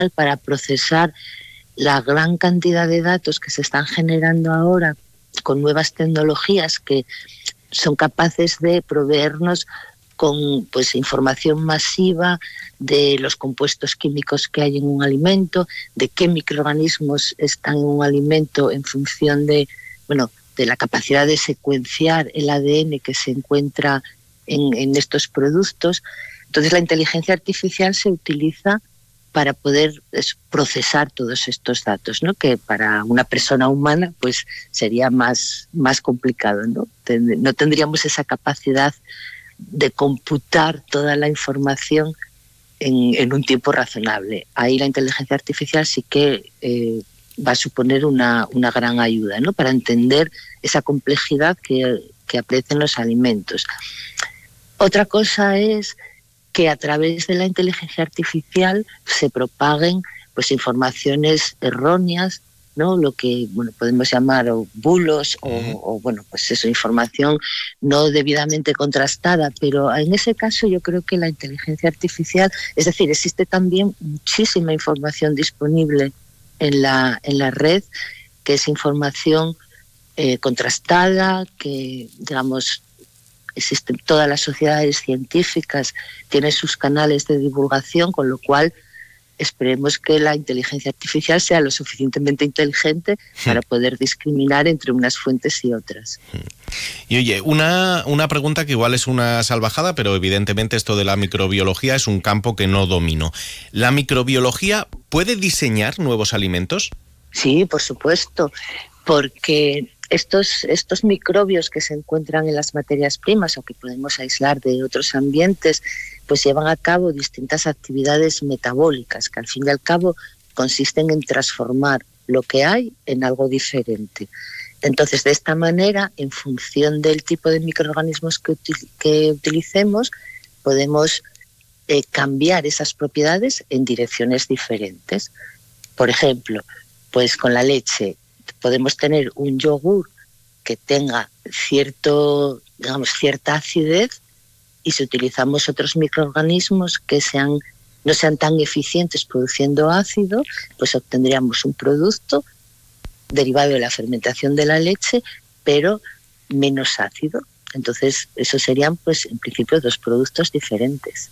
para procesar la gran cantidad de datos que se están generando ahora con nuevas tecnologías que son capaces de proveernos con pues información masiva de los compuestos químicos que hay en un alimento, de qué microorganismos están en un alimento en función de la capacidad de secuenciar el ADN que se encuentra en estos productos. Entonces la inteligencia artificial se utiliza para poder procesar todos estos datos, ¿no? Que para una persona humana pues sería más complicado, ¿no? No tendríamos esa capacidad de computar toda la información en un tiempo razonable. Ahí la inteligencia artificial sí que va a suponer una gran ayuda, ¿no? Para entender esa complejidad que aprecian los alimentos. Otra cosa es que a través de la inteligencia artificial se propaguen pues informaciones erróneas, ¿no? Lo que podemos llamar bulos o información no debidamente contrastada, pero en ese caso yo creo que la inteligencia artificial, es decir, existe también muchísima información disponible en la red, que es información contrastada, que digamos existen todas las sociedades científicas, tienen sus canales de divulgación, con lo cual esperemos que la inteligencia artificial sea lo suficientemente inteligente para poder discriminar entre unas fuentes y otras. Y oye, una pregunta que igual es una salvajada, pero evidentemente esto de la microbiología es un campo que no domino. ¿La microbiología puede diseñar nuevos alimentos? Sí, por supuesto, porque estos microbios que se encuentran en las materias primas o que podemos aislar de otros ambientes, pues llevan a cabo distintas actividades metabólicas que al fin y al cabo consisten en transformar lo que hay en algo diferente. Entonces, de esta manera, en función del tipo de microorganismos que utilicemos, podemos cambiar esas propiedades en direcciones diferentes. Por ejemplo, pues con la leche podemos tener un yogur que tenga cierta acidez, y si utilizamos otros microorganismos que no sean tan eficientes produciendo ácido, pues obtendríamos un producto derivado de la fermentación de la leche, pero menos ácido. Entonces, esos serían, pues, en principio, dos productos diferentes.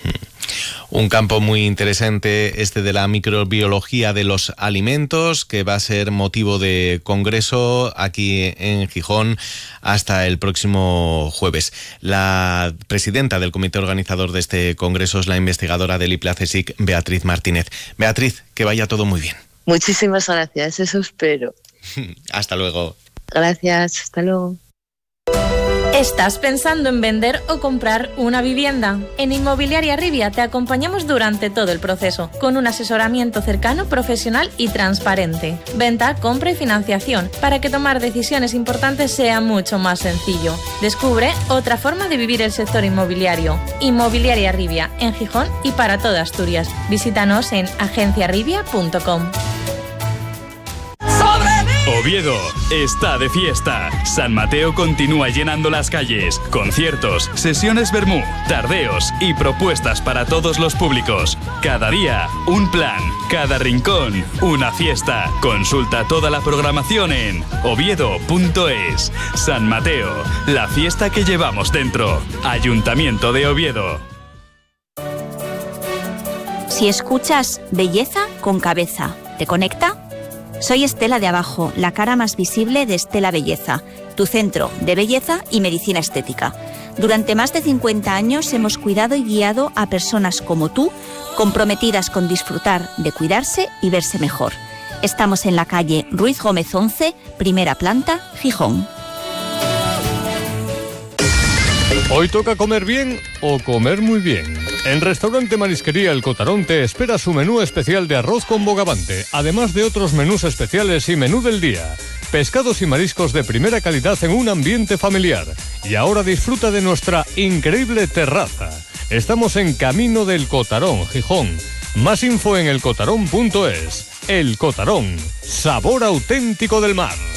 Un campo muy interesante este de la microbiología de los alimentos, que va a ser motivo de congreso aquí en Gijón hasta el próximo jueves. La presidenta del comité organizador de este congreso es la investigadora del IPLA-CSIC, Beatriz Martínez. Beatriz, que vaya todo muy bien. Muchísimas gracias, eso espero. Hasta luego. Gracias, hasta luego. ¿Estás pensando en vender o comprar una vivienda? En Inmobiliaria Rivia te acompañamos durante todo el proceso, con un asesoramiento cercano, profesional y transparente. Venta, compra y financiación, para que tomar decisiones importantes sea mucho más sencillo. Descubre otra forma de vivir el sector inmobiliario. Inmobiliaria Rivia, en Gijón y para toda Asturias. Visítanos en agenciarrivia.com. Oviedo está de fiesta. San Mateo continúa llenando las calles. Conciertos, sesiones vermú, tardeos y propuestas para todos los públicos. Cada día, un plan. Cada rincón, una fiesta. Consulta toda la programación en oviedo.es. San Mateo, la fiesta que llevamos dentro. Ayuntamiento de Oviedo. Si escuchas Belleza con Cabeza, ¿te conecta? Soy Estela de Abajo, la cara más visible de Estela Belleza, tu centro de belleza y medicina estética. Durante más de 50 años hemos cuidado y guiado a personas como tú, comprometidas con disfrutar de cuidarse y verse mejor. Estamos en la calle Ruiz Gómez 11, primera planta, Gijón. Hoy toca comer bien o comer muy bien. En Restaurante Marisquería El Cotarón te espera su menú especial de arroz con bogavante, además de otros menús especiales y menú del día. Pescados y mariscos de primera calidad en un ambiente familiar. Y ahora disfruta de nuestra increíble terraza. Estamos en Camino del Cotarón, Gijón. Más info en elcotarón.es. El Cotarón, sabor auténtico del mar.